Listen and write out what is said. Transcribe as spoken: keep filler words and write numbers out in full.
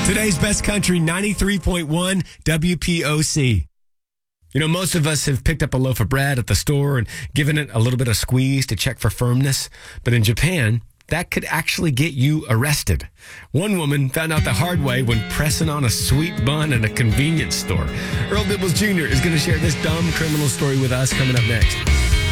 Today's Best Country, ninety-three point one W P O C. You know, most of us have picked up a loaf of bread at the store and given it a little bit of squeeze to check for firmness. But in Japan, that could actually get you arrested. One woman found out the hard way when pressing on a sweet bun at a convenience store. Earl Dibbles Junior is going to share this dumb criminal story with us coming up next.